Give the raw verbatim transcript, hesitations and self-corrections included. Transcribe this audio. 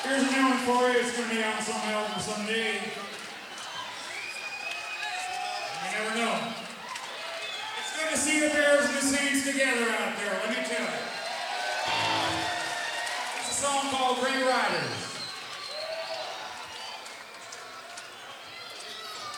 Here's a new one for you. It's going to be on some album someday. You never know. It's good to see the Bears and the Saints together out there, let me tell you. It's a song called Great Riders.